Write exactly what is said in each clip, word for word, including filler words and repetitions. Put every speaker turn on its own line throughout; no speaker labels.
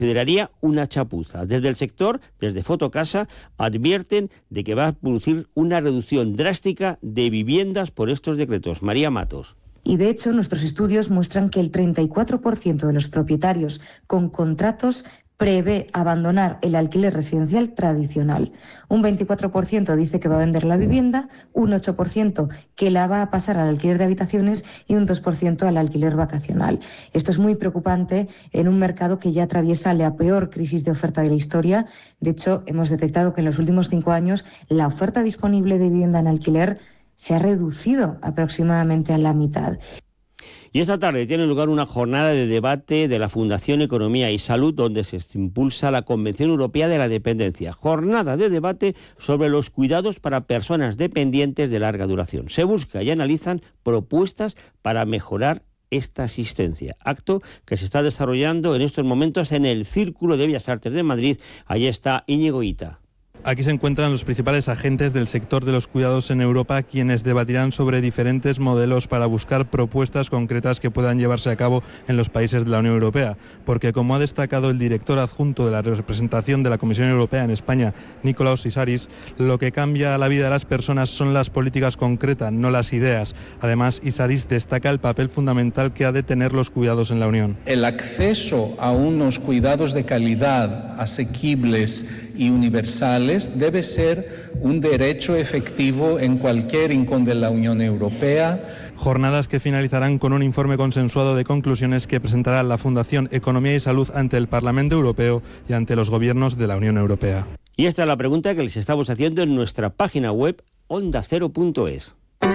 consideraría una chapuza. Desde el sector, desde Fotocasa, advierten de que va a producir una reducción drástica de viviendas por estos decretos. María Matos.
Y de hecho, nuestros estudios muestran que el treinta y cuatro por ciento de los propietarios con contratos prevé abandonar el alquiler residencial tradicional. Un veinticuatro por ciento dice que va a vender la vivienda, un ocho por ciento que la va a pasar al alquiler de habitaciones y un dos por ciento al alquiler vacacional. Esto es muy preocupante en un mercado que ya atraviesa la peor crisis de oferta de la historia. De hecho, hemos detectado que en los últimos cinco años la oferta disponible de vivienda en alquiler se ha reducido aproximadamente a la mitad.
Y esta tarde tiene lugar una jornada de debate de la Fundación Economía y Salud, donde se impulsa la Convención Europea de la Dependencia. Jornada de debate sobre los cuidados para personas dependientes de larga duración. Se busca y analizan propuestas para mejorar esta asistencia. Acto que se está desarrollando en estos momentos en el Círculo de Bellas Artes de Madrid. Allí está Íñigo Hita.
Aquí se encuentran los principales agentes del sector de los cuidados en Europa, quienes debatirán sobre diferentes modelos para buscar propuestas concretas que puedan llevarse a cabo en los países de la Unión Europea. Porque, como ha destacado el director adjunto de la representación de la Comisión Europea en España, Nikolaos Isaris, lo que cambia la vida de las personas son las políticas concretas, no las ideas. Además, Isaris destaca el papel fundamental que ha de tener los cuidados en la Unión.
El acceso a unos cuidados de calidad, asequibles y universales debe ser un derecho efectivo en cualquier rincón de la Unión Europea.
Jornadas que finalizarán con un informe consensuado de conclusiones que presentará la Fundación Economía y Salud ante el Parlamento Europeo y ante los gobiernos de la Unión Europea.
Y esta es la pregunta que les estamos haciendo en nuestra página web onda cero punto es.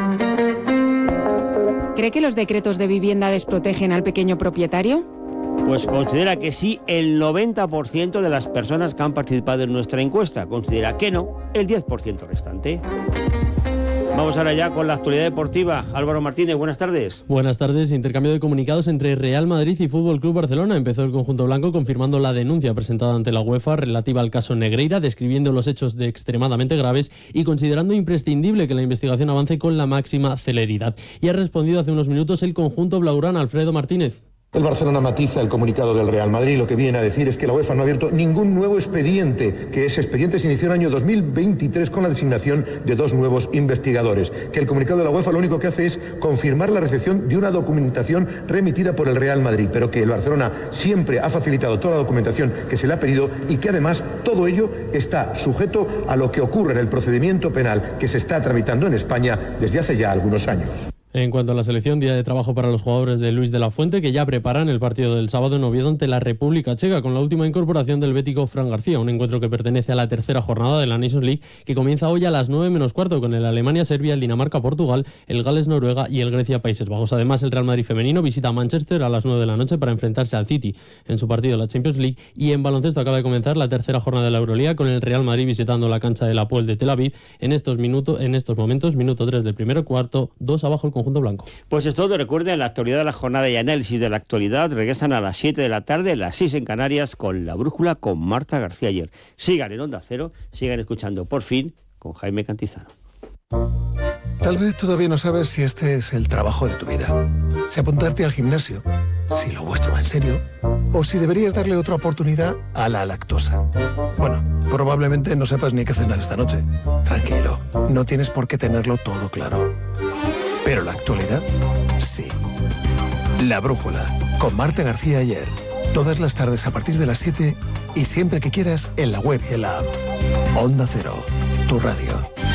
¿Cree que los decretos de vivienda desprotegen al pequeño propietario?
Pues considera que sí el noventa por ciento de las personas que han participado en nuestra encuesta. Considera que no el diez por ciento restante. Vamos ahora ya con la actualidad deportiva. Álvaro Martínez, buenas tardes.
Buenas tardes. Intercambio de comunicados entre Real Madrid y F C Barcelona. Empezó el conjunto blanco confirmando la denuncia presentada ante la UEFA relativa al caso Negreira, describiendo los hechos de extremadamente graves y considerando imprescindible que la investigación avance con la máxima celeridad. Y ha respondido hace unos minutos el conjunto blaugrana. Alfredo Martínez.
El Barcelona matiza el comunicado del Real Madrid. Lo que viene a decir es que la UEFA no ha abierto ningún nuevo expediente, que ese expediente se inició en el año dos mil veintitrés con la designación de dos nuevos investigadores. Que el comunicado de la UEFA lo único que hace es confirmar la recepción de una documentación remitida por el Real Madrid, pero que el Barcelona siempre ha facilitado toda la documentación que se le ha pedido y que además todo ello está sujeto a lo que ocurre en el procedimiento penal que se está tramitando en España desde hace ya algunos años.
En cuanto a la selección, día de trabajo para los jugadores de Luis de la Fuente, que ya preparan el partido del sábado en Oviedo ante la República Checa, con la última incorporación del bético Fran García, un encuentro que pertenece a la tercera jornada de la Nations League, que comienza hoy a las nueve menos cuarto, con el Alemania-Serbia, el Dinamarca-Portugal, el Gales-Noruega y el Grecia-Países Bajos. Además, el Real Madrid femenino visita a Manchester a las nueve de la noche para enfrentarse al City en su partido de la Champions League, y en baloncesto acaba de comenzar la tercera jornada de la Euroliga, con el Real Madrid visitando la cancha del Hapoel de Tel Aviv. En estos, minutos, en estos momentos, minuto tres del primer cuarto, dos abajo el conjunto blanco.
Pues es todo. Recuerden, la actualidad de la jornada y análisis de la actualidad regresan a las siete de la tarde, las seis en Canarias, con La Brújula con Marta García Ayer. Sigan en Onda Cero, sigan escuchando Por Fin con Jaime Cantizano.
Tal vez todavía no sabes si este es el trabajo de tu vida, si apuntarte al gimnasio, si lo vuestro va en serio, o si deberías darle otra oportunidad a la lactosa. Bueno, probablemente no sepas ni qué cenar esta noche. Tranquilo, no tienes por qué tenerlo todo claro. Pero la actualidad, sí. La Brújula, con Marta García Ayer. Todas las tardes a partir de las siete y siempre que quieras en la web y en la app. Onda Cero, tu radio.